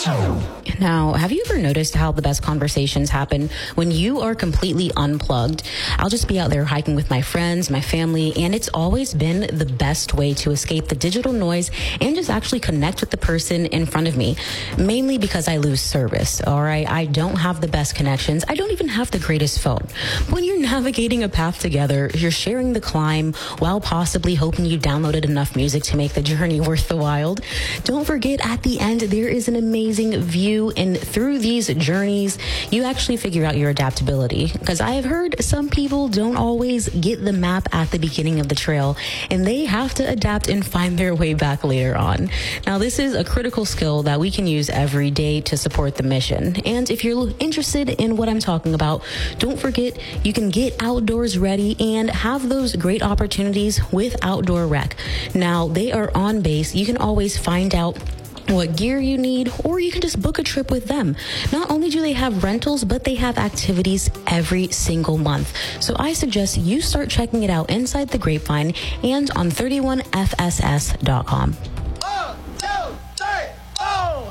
Now, have you ever noticed how the best conversations happen when you are completely unplugged? I'll just be out there hiking with my friends, my family, and it's always been the best way to escape the digital noise and just actually connect with the person in front of me, mainly because I lose service, all right? I don't have the best connections. I don't even have the greatest phone. When you're navigating a path together, you're sharing the climb while possibly hoping you downloaded enough music to make the journey worth the while. Don't forget, at the end, there is an amazing view, and through these journeys, you actually figure out your adaptability. Because I have heard some people don't always get the map at the beginning of the trail, and they have to adapt and find their way back later on. Now, this is a critical skill that we can use every day to support the mission. And if you're interested in what I'm talking about, don't forget, you can get outdoors ready and have those great opportunities with Outdoor Rec. Now, they are on base. You can always find out what gear you need, or you can just book a trip with them. Not only do they have rentals, but they have activities every single month. So I suggest you start checking it out inside the Grapevine and on 31fss.com.